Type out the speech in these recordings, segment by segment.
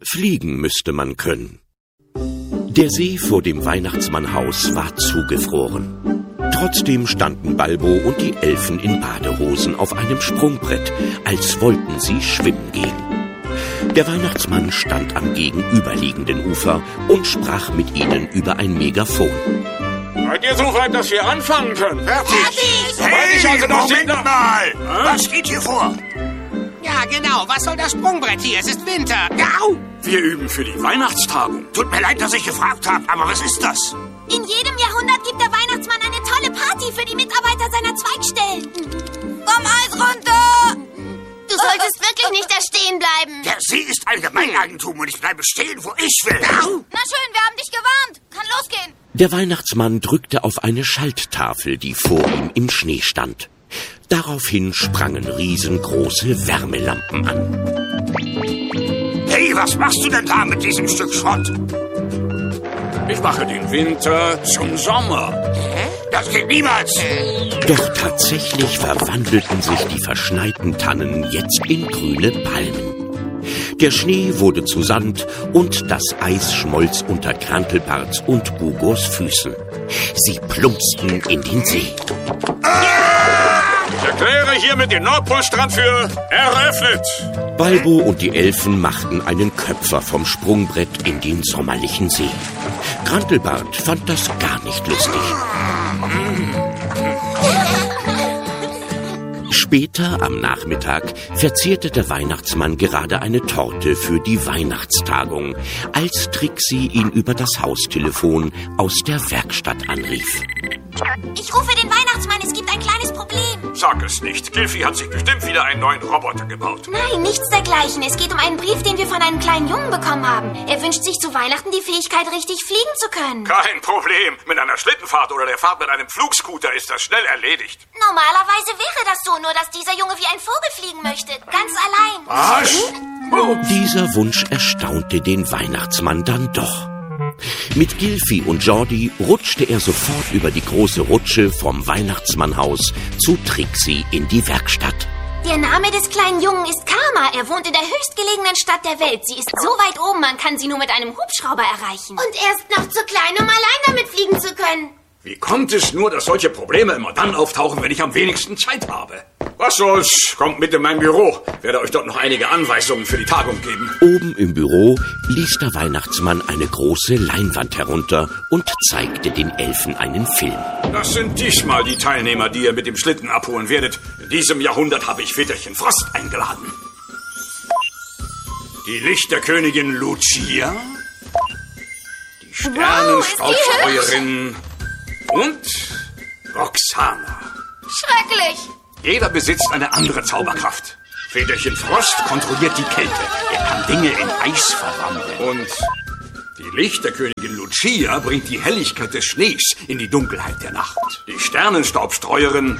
fliegen müsste man können. Der See vor dem Weihnachtsmannhaus war zugefroren. Trotzdem standen Balbo und die Elfen in Badehosen auf einem Sprungbrett, als wollten sie schwimmen gehen. Der Weihnachtsmann stand am gegenüberliegenden Ufer und sprach mit ihnen über ein Megafon. Seid ihr so weit, dass wir anfangen können? Fertig! Hey, Moment mal! Was geht hier vor? Ja, genau. Was soll das Sprungbrett hier? Es ist Winter. Au! Wir üben für die Weihnachtstagung. Tut mir leid, dass ich gefragt habe, aber was ist das? In jedem Jahrhundert gibt der Weihnachtsmann eine tolle Party für die Mitarbeiter seiner Zweigstellen. Komm, Eis runter! Du solltest wirklich nicht da stehen bleiben. Der See ist Allgemeineigentum und ich bleibe stehen, wo ich will. Na schön, wir haben dich gewarnt. Kann losgehen. Der Weihnachtsmann drückte auf eine Schalttafel, die vor ihm im Schnee stand. Daraufhin sprangen riesengroße Wärmelampen an. Hey, was machst du denn da mit diesem Stück Schrott? Ich mache den Winter zum Sommer. Das geht niemals. Doch tatsächlich verwandelten sich die verschneiten Tannen jetzt in grüne Palmen. Der Schnee wurde zu Sand und das Eis schmolz unter Krantelbarts und Bugos Füßen. Sie plumpsten in den See. Ich erkläre hiermit den Nordpolstrand für eröffnet. Balbo und die Elfen machten einen Köpfer vom Sprungbrett in den sommerlichen See. Krantelbart fand das gar nicht lustig. Später am Nachmittag verzierte der Weihnachtsmann gerade eine Torte für die Weihnachtstagung, als Trixie ihn über das Haustelefon aus der Werkstatt anrief. Ich rufe den Weihnachtsmann, es gibt ein kleines Problem. Sag es nicht. Gilfi hat sich bestimmt wieder einen neuen Roboter gebaut. Nein, nichts dergleichen. Es geht um einen Brief, den wir von einem kleinen Jungen bekommen haben. Er wünscht sich zu Weihnachten die Fähigkeit, richtig fliegen zu können. Kein Problem. Mit einer Schlittenfahrt oder der Fahrt mit einem Flugscooter ist das schnell erledigt. Normalerweise wäre das so, nur dass dieser Junge wie ein Vogel fliegen möchte. Ganz allein. Was? Dieser Wunsch erstaunte den Weihnachtsmann dann doch. Mit Gilfi und Jordi rutschte er sofort über die große Rutsche vom Weihnachtsmannhaus zu Trixie in die Werkstatt. Der Name des kleinen Jungen ist Karma. Er wohnt in der höchstgelegenen Stadt der Welt. Sie ist so weit oben, man kann sie nur mit einem Hubschrauber erreichen. Und er ist noch zu klein, um allein damit fliegen zu können. Wie kommt es nur, dass solche Probleme immer dann auftauchen, wenn ich am wenigsten Zeit habe? Was soll's? Kommt mit in mein Büro. Werde euch dort noch einige Anweisungen für die Tagung geben. Oben im Büro ließ der Weihnachtsmann eine große Leinwand herunter und zeigte den Elfen einen Film. Das sind diesmal die Teilnehmer, die ihr mit dem Schlitten abholen werdet. In diesem Jahrhundert habe ich Väterchen Frost eingeladen. Die Lichterkönigin Lucia, die Sternenstaubstreuerin und Roxana. Schrecklich. Jeder besitzt eine andere Zauberkraft. Väterchen Frost kontrolliert die Kälte. Er kann Dinge in Eis verwandeln. Und die Lichterkönigin Lucia bringt die Helligkeit des Schnees in die Dunkelheit der Nacht. Die Sternenstaubstreuerin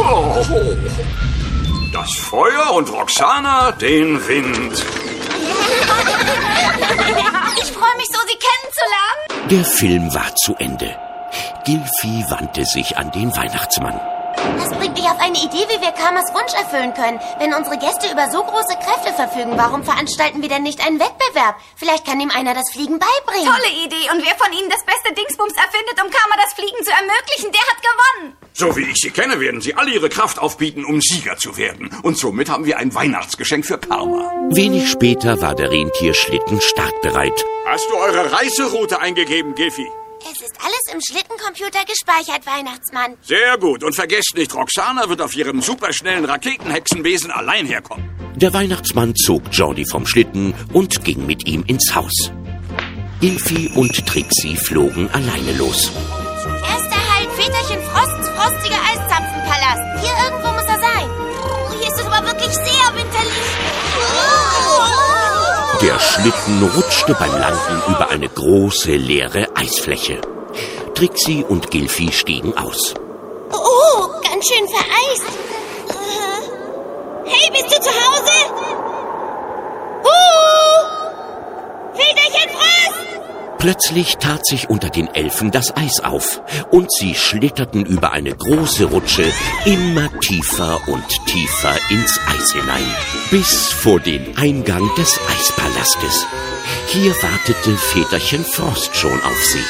das Feuer und Roxana den Wind. Ich freue mich so, Sie kennenzulernen. Der Film war zu Ende. Gilfi wandte sich an den Weihnachtsmann. Das bringt mich auf eine Idee, wie wir Karmas Wunsch erfüllen können. Wenn unsere Gäste über so große Kräfte verfügen, warum veranstalten wir denn nicht einen Wettbewerb? Vielleicht kann ihm einer das Fliegen beibringen. Tolle Idee. Und wer von Ihnen das beste Dingsbums erfindet, um Karma das Fliegen zu ermöglichen, der hat gewonnen. So wie ich sie kenne, werden sie alle ihre Kraft aufbieten, um Sieger zu werden. Und somit haben wir ein Weihnachtsgeschenk für Karma. Wenig später war der Rentierschlitten startbereit. Hast du eure Reiseroute eingegeben, Gilfi? Es ist alles im Schlittencomputer gespeichert, Weihnachtsmann. Sehr gut. Und vergesst nicht, Roxana wird auf ihrem superschnellen Raketenhexenbesen allein herkommen. Der Weihnachtsmann zog Jordi vom Schlitten und ging mit ihm ins Haus. Gilfi und Trixie flogen alleine los. Erster Halt, Väterchen Frosts frostiger Eiszapfenpalast. Hier irgendwo muss er sein. Oh, hier ist es aber wirklich sehr winterlich. Der Schlitten rutschte beim Landen über eine große, leere Eisfläche. Trixie und Gilfi stiegen aus. Oh, ganz schön vereist. Hey, bist du zu Hause? Väterchen Frost! Plötzlich tat sich unter den Elfen das Eis auf und sie schlitterten über eine große Rutsche immer tiefer und tiefer ins Eis hinein, bis vor den Eingang des Eispalastes. Hier wartete Väterchen Frost schon auf sie.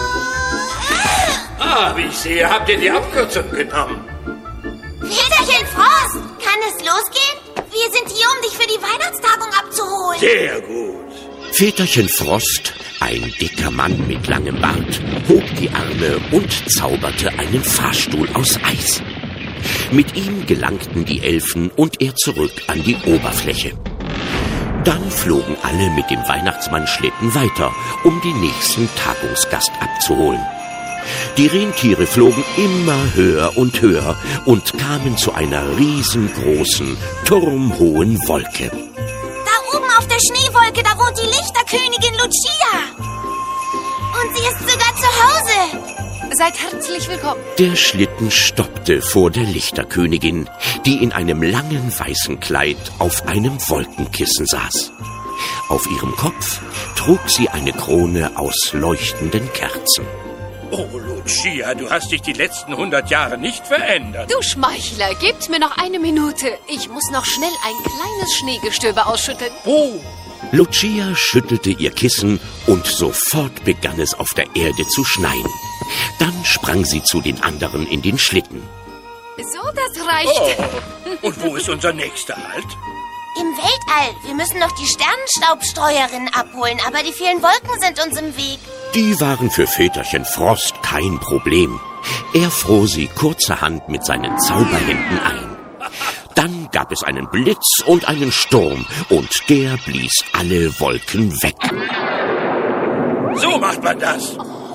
Ah, wie ich sehe, habt ihr die Abkürzung genommen. Väterchen Frost, kann es losgehen? Wir sind hier, um dich für die Weihnachtstagung abzuholen. Sehr gut. Väterchen Frost, ein dicker Mann mit langem Bart, hob die Arme und zauberte einen Fahrstuhl aus Eis. Mit ihm gelangten die Elfen und er zurück an die Oberfläche. Dann flogen alle mit dem Weihnachtsmannschlitten weiter, um den nächsten Tagungsgast abzuholen. Die Rentiere flogen immer höher und höher und kamen zu einer riesengroßen, turmhohen Wolke. Da oben auf der Schneewolke, da wohnt die Lichterkönigin Lucia. Und sie ist sogar zu Hause. Seid herzlich willkommen. Der Schlitten stoppte vor der Lichterkönigin, die in einem langen weißen Kleid auf einem Wolkenkissen saß. Auf ihrem Kopf trug sie eine Krone aus leuchtenden Kerzen. Oh, Lucia, du hast dich die letzten 100 Jahre nicht verändert. Du Schmeichler, gebt mir noch eine Minute. Ich muss noch schnell ein kleines Schneegestöber ausschütteln. Oh, Lucia schüttelte ihr Kissen und sofort begann es auf der Erde zu schneien. Dann sprang sie zu den anderen in den Schlitten. So, das reicht. oh. Und wo ist unser nächster Halt? Im Weltall. Wir müssen noch die Sternenstaubstreuerin abholen, aber die vielen Wolken sind uns im Weg. Die waren für Väterchen Frost kein Problem. Er fror sie kurzerhand mit seinen Zauberhänden ein. Dann gab es einen Blitz und einen Sturm und der blies alle Wolken weg. So macht man das.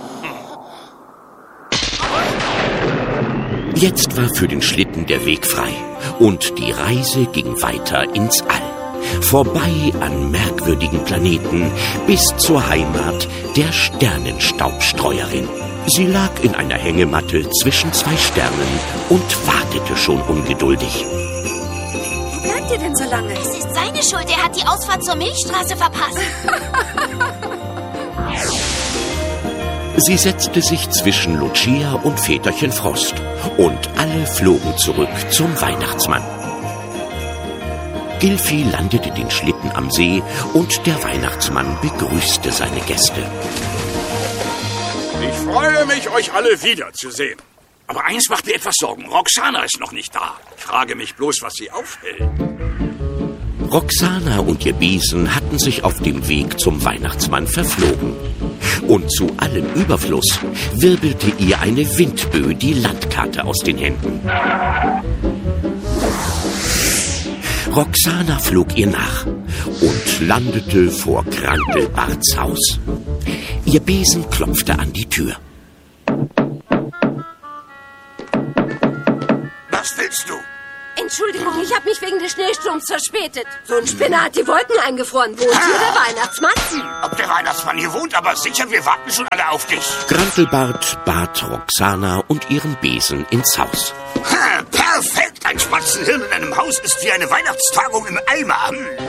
Jetzt war für den Schlitten der Weg frei und die Reise ging weiter ins All, vorbei an merkwürdigen Planeten bis zur Heimat der Sternenstaubstreuerin. Sie lag in einer Hängematte zwischen zwei Sternen und wartete schon ungeduldig. Wo bleibt ihr denn so lange? Es ist seine Schuld, er hat die Ausfahrt zur Milchstraße verpasst. Sie setzte sich zwischen Lucia und Väterchen Frost und alle flogen zurück zum Weihnachtsmann. Gilfi landete den Schlitten am See und der Weihnachtsmann begrüßte seine Gäste. Ich freue mich, euch alle wiederzusehen. Aber eins macht mir etwas Sorgen. Roxana ist noch nicht da. Ich frage mich bloß, was sie aufhält. Roxana und ihr Besen hatten sich auf dem Weg zum Weihnachtsmann verflogen. Und zu allem Überfluss wirbelte ihr eine Windböe die Landkarte aus den Händen. Roxana flog ihr nach und landete vor Grantelbarts Haus. Ihr Besen klopfte an die Tür. Was willst du? Entschuldigung, ich habe mich wegen des Schneesturms verspätet. So ein Spinner hat die Wolken eingefroren. Wo ist hier der Weihnachtsmann? Ob der Weihnachtsmann hier wohnt, aber sicher, wir warten schon alle auf dich. Grantelbart bat Roxana und ihren Besen ins Haus. Ha, perfekt! Ein Spatzenhirn in einem Haus ist wie eine Weihnachtstagung im Eimer.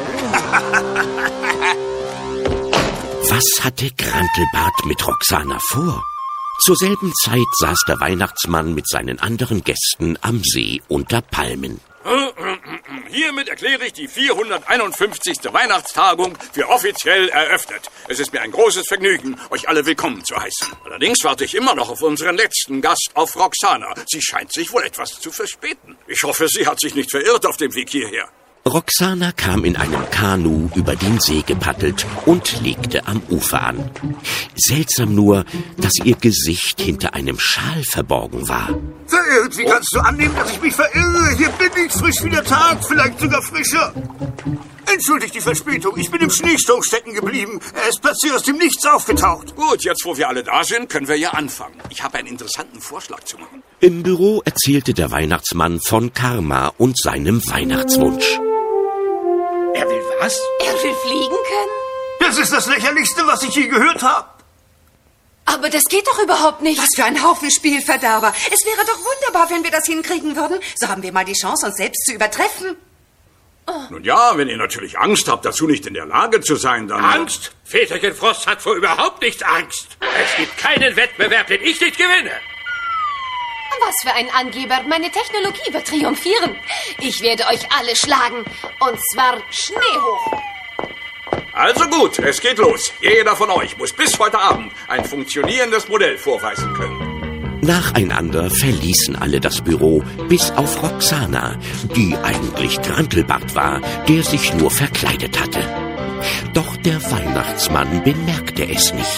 Was hatte Grantelbart mit Roxana vor? Zur selben Zeit saß der Weihnachtsmann mit seinen anderen Gästen am See unter Palmen. Hiermit erkläre ich die 451. Weihnachtstagung für offiziell eröffnet. Es ist mir ein großes Vergnügen, euch alle willkommen zu heißen. Allerdings warte ich immer noch auf unseren letzten Gast, auf Roxana. Sie scheint sich wohl etwas zu verspäten. Ich hoffe, sie hat sich nicht verirrt auf dem Weg hierher. Roxana kam in einem Kanu über den See gepaddelt und legte am Ufer an. Seltsam nur, dass ihr Gesicht hinter einem Schal verborgen war. Verirrt, wie kannst du annehmen, dass ich mich verirre? Hier bin ich, frisch wie der Tag, vielleicht sogar frischer. Entschuldigt die Verspätung, ich bin im Schneesturm stecken geblieben. Er ist plötzlich aus dem Nichts aufgetaucht. Gut, jetzt wo wir alle da sind, können wir ja anfangen. Ich habe einen interessanten Vorschlag zu machen. Im Büro erzählte der Weihnachtsmann von Karma und seinem Weihnachtswunsch. Er will was? Er will fliegen können? Das ist das Lächerlichste, was ich je gehört habe. Aber das geht doch überhaupt nicht. Was für ein Haufen Spielverderber. Es wäre doch wunderbar, wenn wir das hinkriegen würden. So haben wir mal die Chance, uns selbst zu übertreffen. Nun ja, wenn ihr natürlich Angst habt, dazu nicht in der Lage zu sein, dann... Angst? Väterchen Frost hat vor überhaupt nichts Angst. Es gibt keinen Wettbewerb, den ich nicht gewinne. Was für ein Angeber. Meine Technologie wird triumphieren. Ich werde euch alle schlagen. Und zwar schneehoch. Also gut, es geht los. Jeder von euch muss bis heute Abend ein funktionierendes Modell vorweisen können. Nacheinander verließen alle das Büro, bis auf Roxana, die eigentlich Grantelbart war, der sich nur verkleidet hatte. Doch der Weihnachtsmann bemerkte es nicht.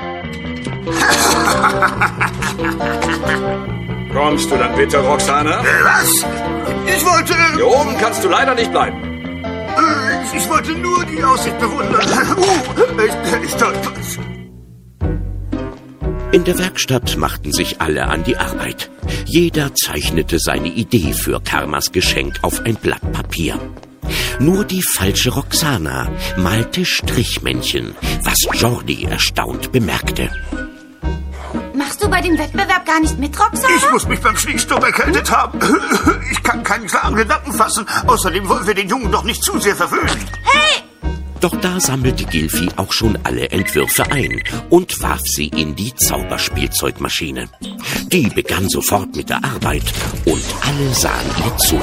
Kommst du dann bitte, Roxana? Was? Ich wollte... Hier oben kannst du leider nicht bleiben. Ich wollte nur die Aussicht bewundern. Ich stolper's. In der Werkstatt machten sich alle an die Arbeit. Jeder zeichnete seine Idee für Karmas Geschenk auf ein Blatt Papier. Nur die falsche Roxana malte Strichmännchen, was Jordi erstaunt bemerkte. Machst du bei dem Wettbewerb gar nicht mit, Roxana? Ich muss mich beim Schneesturm erkältet haben. Ich kann keinen klaren Gedanken fassen. Außerdem wollen wir den Jungen doch nicht zu sehr verwöhnen. Hey! Doch da sammelte Gilfi auch schon alle Entwürfe ein und warf sie in die Zauberspielzeugmaschine. Die begann sofort mit der Arbeit und alle sahen ihr zu.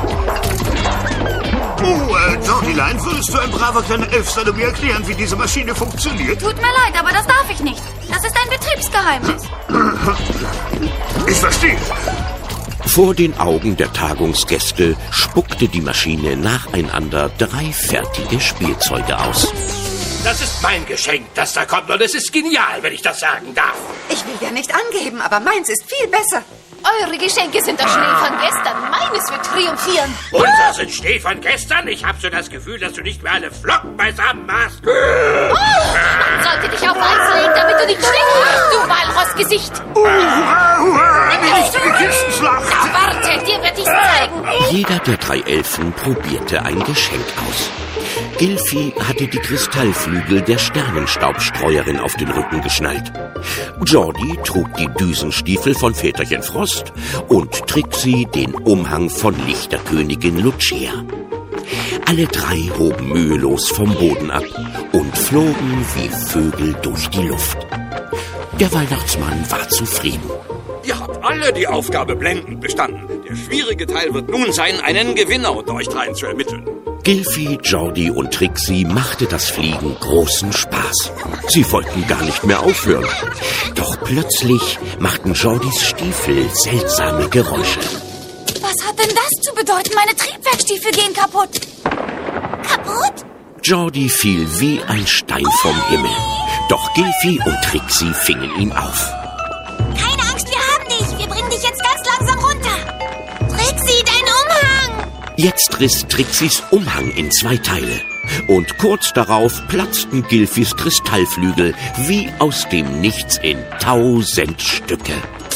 Jordilein, würdest du ein braver kleiner Elf sein, mir erklären, wie diese Maschine funktioniert? Tut mir leid, aber das darf ich nicht. Das ist ein Betriebsgeheimnis. Ich verstehe. Vor den Augen der Tagungsgäste spuckte die Maschine nacheinander 3 fertige Spielzeuge aus. Das ist mein Geschenk, das da kommt, und es ist genial, wenn ich das sagen darf. Ich will ja nicht angeben, aber meins ist viel besser. Eure Geschenke sind der Schnee von gestern. Meines wird triumphieren. Unser sind Schnee von gestern? Ich habe so das Gefühl, dass du nicht mehr alle Flocken beisammen hast. Man sollte dich auf Eis legen, damit du nicht stinkst, du Walrossgesicht. Hurra, hurra, eine richtige Kistenschlacht. Warte, dir wird ich's zeigen. Jeder der 3 Elfen probierte ein Geschenk aus. Gilfi hatte die Kristallflügel der Sternenstaubstreuerin auf den Rücken geschnallt. Jordi trug die Düsenstiefel von Väterchen Frost und Trixie den Umhang von Lichterkönigin Lucia. Alle 3 hoben mühelos vom Boden ab und flogen wie Vögel durch die Luft. Der Weihnachtsmann war zufrieden. Ihr habt alle die Aufgabe blendend bestanden. Der schwierige Teil wird nun sein, einen Gewinner unter euch dreien zu ermitteln. Gilfi, Jordi und Trixie machte das Fliegen großen Spaß. Sie wollten gar nicht mehr aufhören. Doch plötzlich machten Jordis Stiefel seltsame Geräusche. Was hat denn das zu bedeuten? Meine Triebwerkstiefel gehen kaputt. Kaputt? Jordi fiel wie ein Stein vom Himmel. Doch Gilfi und Trixie fingen ihn auf. Keine Angst, wir haben dich. Wir bringen dich jetzt ganz langsam runter. Trixie, dein Umhang! Jetzt riss Trixies Umhang in 2 Teile. Und kurz darauf platzten Gilfis Kristallflügel wie aus dem Nichts in 1000 Stücke.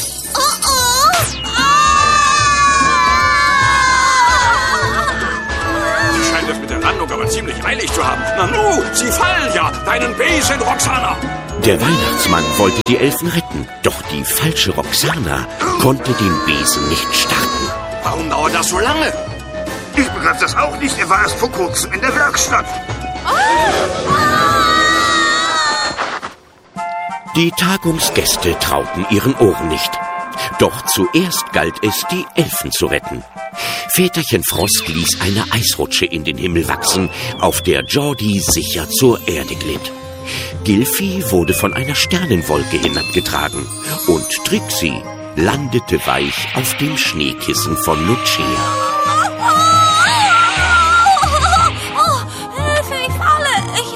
Sie scheint es mit der Landung aber ziemlich eilig zu haben. Nanu, sie fallen ja. Deinen Besen, Roxana. Der Weihnachtsmann wollte die Elfen retten, doch die falsche Roxana konnte den Besen nicht starten. Warum dauert das so lange? Ich begreife das auch nicht. Er war erst vor kurzem in der Werkstatt. Die Tagungsgäste trauten ihren Ohren nicht. Doch zuerst galt es, die Elfen zu retten. Väterchen Frost ließ eine Eisrutsche in den Himmel wachsen, auf der Jordi sicher zur Erde glitt. Gilfi wurde von einer Sternenwolke hinabgetragen und Trixie landete weich auf dem Schneekissen von Lucia. Hilfe, ich falle.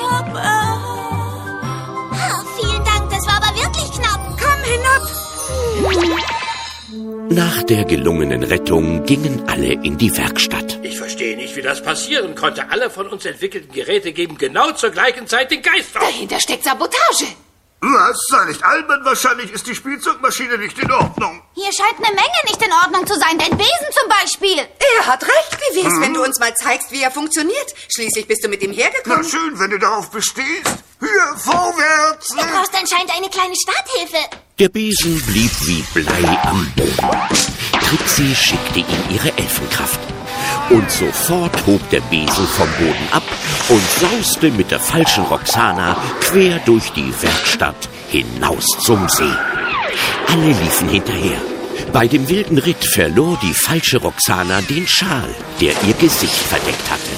Vielen Dank, das war aber wirklich knapp. Komm hinab. Nach der gelungenen Rettung gingen alle in die Werkstatt. Ich verstehe nicht, wie das passieren konnte. Alle von uns entwickelten Geräte geben genau zur gleichen Zeit den Geist auf. Dahinter steckt Sabotage. Was? Sei nicht albern. Wahrscheinlich ist die Spielzeugmaschine nicht in Ordnung. Hier scheint eine Menge nicht in Ordnung zu sein. Dein Besen zum Beispiel. Er hat recht. Wie wär's, wenn du uns mal zeigst, wie er funktioniert? Schließlich bist du mit ihm Na hergekommen. schön, wenn du darauf bestehst. Hier, vorwärts. Du brauchst anscheinend eine kleine Starthilfe. Der Besen blieb wie Blei am Boden. Trixie schickte ihm ihre Elfenkraft. Und sofort hob der Besen vom Boden ab und sauste mit der falschen Roxana quer durch die Werkstatt hinaus zum See. Alle liefen hinterher. Bei dem wilden Ritt verlor die falsche Roxana den Schal, der ihr Gesicht verdeckt hatte.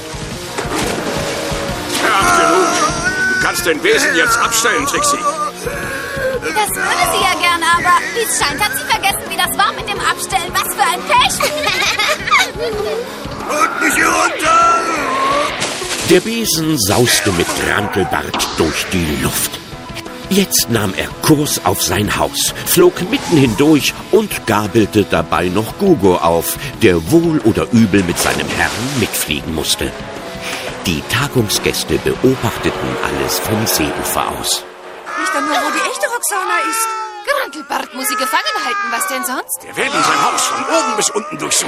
Ja, genug. Du kannst den Besen jetzt abstellen, Trixie. Das würde sie ja gerne, aber wie es scheint, hat sie vergessen, wie das war mit dem Abstellen. Was für ein Pech! Und mich hier runter! Der Besen sauste mit Grantelbart durch die Luft. Jetzt nahm er Kurs auf sein Haus, flog mitten hindurch und gabelte dabei noch Gugo auf, der wohl oder übel mit seinem Herrn mitfliegen musste. Die Tagungsgäste beobachteten alles vom Seeufer aus. Nicht doch nur, wo die echte Roxana ist. Grantelbart muss sie gefangen halten. Was denn sonst? Wir werden sein Haus von oben bis unten durchsuchen.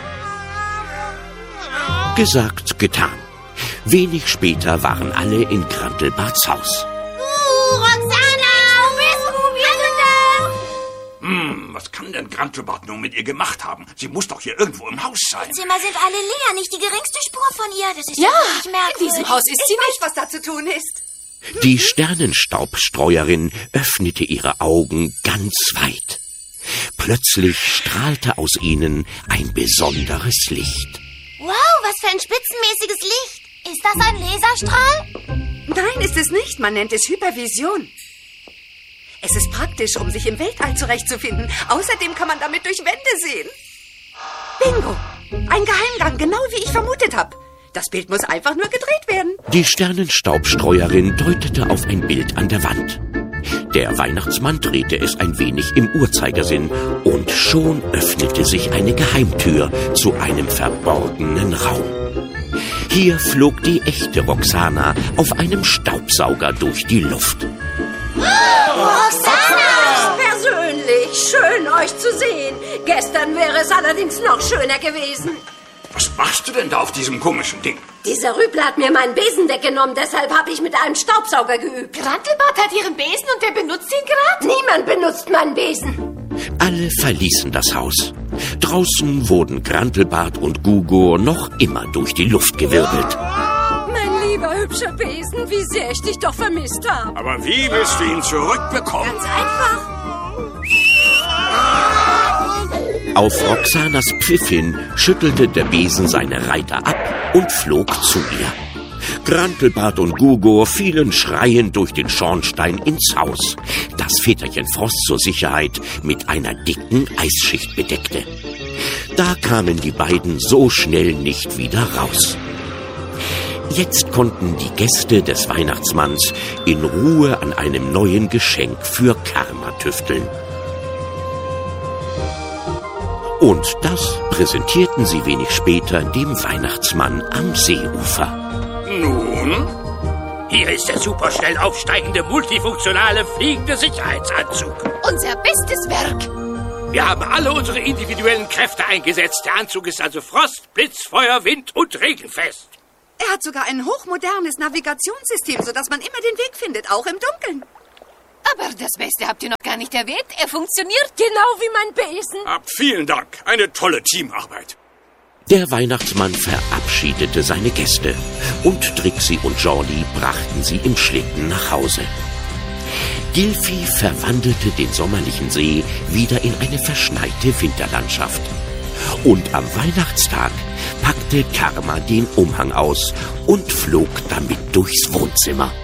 Gesagt, getan. Wenig später waren alle in Grantelbarts Haus. Roxana, wo bist du? Wir sind da! Was kann denn Grantelbart nun mit ihr gemacht haben? Sie muss doch hier irgendwo im Haus sein. Die Zimmer sind alle leer, nicht die geringste Spur von ihr. Das ist Ja, wirklich merkwürdig. in diesem Haus ist sie Ich weiß, nicht. was da zu tun ist. Die Sternenstaubstreuerin öffnete ihre Augen ganz weit. Plötzlich strahlte aus ihnen ein besonderes Licht. Wow, was für ein spitzenmäßiges Licht. Ist das ein Laserstrahl? Nein, ist es nicht. Man nennt es Hypervision. Es ist praktisch, um sich im Weltall zurechtzufinden. Außerdem kann man damit durch Wände sehen. Bingo! Ein Geheimgang, genau wie ich vermutet habe. Das Bild muss einfach nur gedreht werden. Die Sternenstaubstreuerin deutete auf ein Bild an der Wand. Der Weihnachtsmann drehte es ein wenig im Uhrzeigersinn und schon öffnete sich eine Geheimtür zu einem verborgenen Raum. Hier flog die echte Roxana auf einem Staubsauger durch die Luft. Roxana! Persönlich, schön euch zu sehen. Gestern wäre es allerdings noch schöner gewesen. Was machst du denn da auf diesem komischen Ding? Dieser Rüpler hat mir meinen Besen weggenommen, deshalb habe ich mit einem Staubsauger geübt. Grantelbart hat ihren Besen und der benutzt ihn gerade? Niemand benutzt meinen Besen. Alle verließen das Haus. Draußen wurden Grantelbart und Gugo noch immer durch die Luft gewirbelt. Mein lieber hübscher Besen, wie sehr ich dich doch vermisst habe. Aber wie willst du ihn zurückbekommen? Ganz einfach. Auf Roxanas Pfiff hin schüttelte der Besen seine Reiter ab und flog zu ihr. Grantelbart und Gugo fielen schreiend durch den Schornstein ins Haus, das Väterchen Frost zur Sicherheit mit einer dicken Eisschicht bedeckte. Da kamen die beiden so schnell nicht wieder raus. Jetzt konnten die Gäste des Weihnachtsmanns in Ruhe an einem neuen Geschenk für Karma tüfteln. Und das präsentierten sie wenig später dem Weihnachtsmann am Seeufer. Nun? Hier ist der superschnell aufsteigende, multifunktionale, fliegende Sicherheitsanzug. Unser bestes Werk. Wir haben alle unsere individuellen Kräfte eingesetzt. Der Anzug ist also Frost, Blitz, Feuer, Wind und regenfest. Er hat sogar ein hochmodernes Navigationssystem, sodass man immer den Weg findet, auch im Dunkeln. Aber das Beste habt ihr noch gar nicht erwähnt. Er funktioniert. Genau wie mein Besen. Vielen Dank. Eine tolle Teamarbeit. Der Weihnachtsmann verabschiedete seine Gäste und Trixie und Jordi brachten sie im Schlitten nach Hause. Gilfi verwandelte den sommerlichen See wieder in eine verschneite Winterlandschaft. Und am Weihnachtstag packte Karma den Umhang aus und flog damit durchs Wohnzimmer.